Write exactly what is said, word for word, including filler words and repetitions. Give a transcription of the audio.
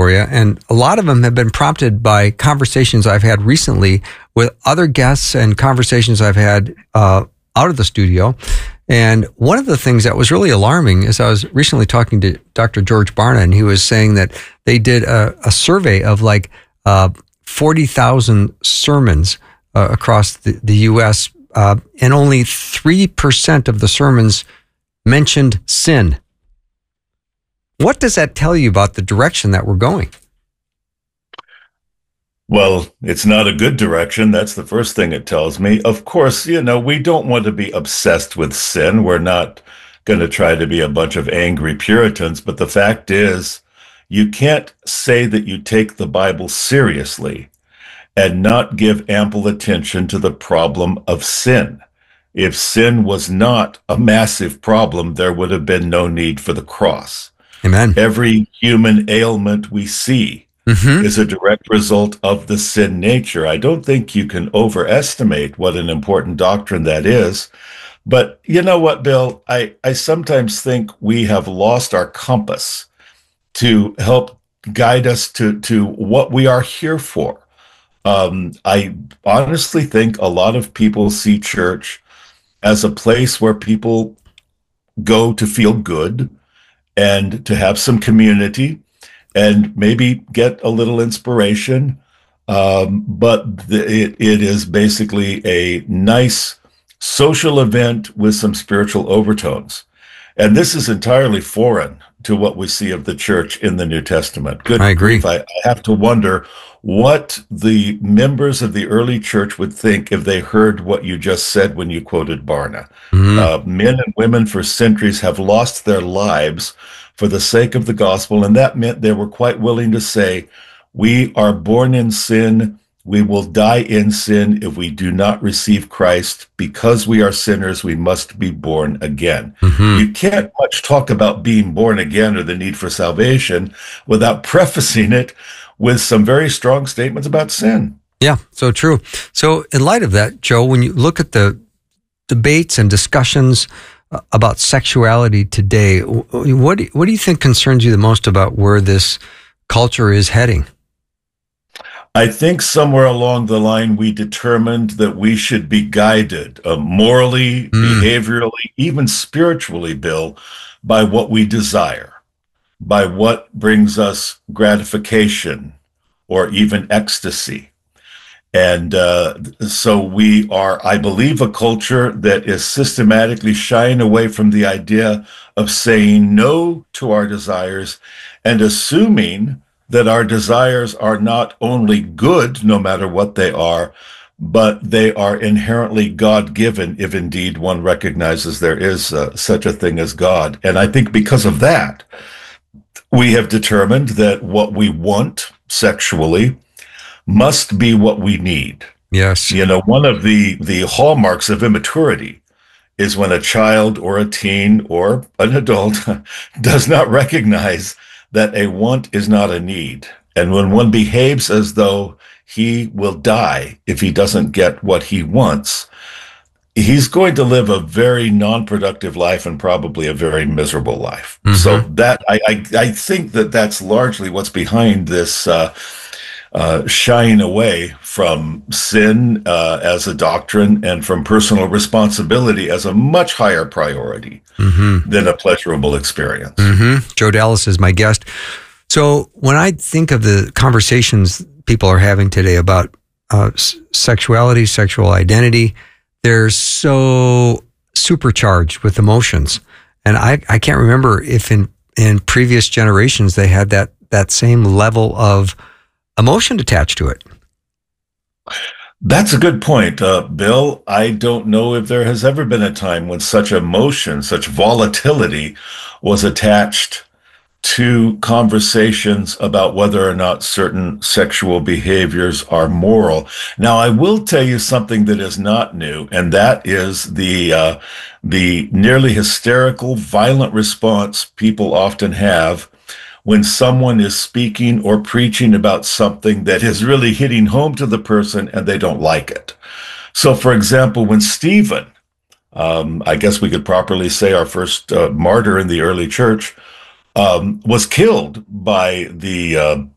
for you. And a lot of them have been prompted by conversations I've had recently with other guests and conversations I've had uh, out of the studio. And one of the things that was really alarming is I was recently talking to Doctor George Barna, and he was saying that they did a, a survey of like uh, forty thousand sermons uh, across the, the U S, uh, and only three percent of the sermons mentioned sin. What does that tell you about the direction that we're going? Well, it's not a good direction. That's the first thing it tells me. Of course, you know, we don't want to be obsessed with sin. We're not going to try to be a bunch of angry Puritans. But the fact is, you can't say that you take the Bible seriously and not give ample attention to the problem of sin. If sin was not a massive problem, there would have been no need for the cross. Amen. Every human ailment we see mm-hmm. is a direct result of the sin nature. I don't think you can overestimate what an important doctrine that is. But you know what, Bill? I, I sometimes think we have lost our compass to help guide us to, to what we are here for. Um, I honestly think a lot of people see church as a place where people go to feel good and to have some community and maybe get a little inspiration. Um, but the, it, it is basically a nice social event with some spiritual overtones. And this is entirely foreign to what we see of the church in the New Testament. Good I agree. grief, I, I have to wonder what the members of the early church would think if they heard what you just said when you quoted Barna. Mm-hmm. Uh, men and women for centuries have lost their lives for the sake of the gospel, and that meant they were quite willing to say, we are born in sin, we will die in sin if we do not receive Christ. Because we are sinners, we must be born again. Mm-hmm. You can't much talk about being born again or the need for salvation without prefacing it with some very strong statements about sin. Yeah, so true. So in light of that, Joe, when you look at the debates and discussions about sexuality today, what do, what do you think concerns you the most about where this culture is heading? I think somewhere along the line, we determined that we should be guided uh, morally, mm. behaviorally, even spiritually, Bill, by what we desire, by what brings us gratification or even ecstasy. And uh, so we are, I believe, a culture that is systematically shying away from the idea of saying no to our desires and assuming that our desires are not only good, no matter what they are, but they are inherently God-given, if indeed one recognizes there is uh, such a thing as God. And I think because of that, we have determined that what we want sexually must be what we need. Yes. You know, one of the, the hallmarks of immaturity is when a child or a teen or an adult does not recognize that a want is not a need. And when one behaves as though he will die if he doesn't get what he wants, he's going to live a very non-productive life and probably a very miserable life. Mm-hmm. So that I, I I think that that's largely what's behind this uh, uh, shying away from sin uh, as a doctrine and from personal responsibility as a much higher priority mm-hmm. than a pleasurable experience. Mm-hmm. Joe Dallas is my guest. So when I think of the conversations people are having today about uh, s- sexuality, sexual identity, they're so supercharged with emotions. And I, I can't remember if in, in previous generations they had that, that same level of emotion attached to it. That's a good point, uh, Bill. I don't know if there has ever been a time when such emotion, such volatility was attached to conversations about whether or not certain sexual behaviors are moral. Now, I will tell you something that is not new, and that is the uh, the nearly hysterical, violent response people often have when someone is speaking or preaching about something that is really hitting home to the person and they don't like it. So, for example, when Stephen, um, I guess we could properly say our first uh, martyr in the early church, um, was killed by the uh,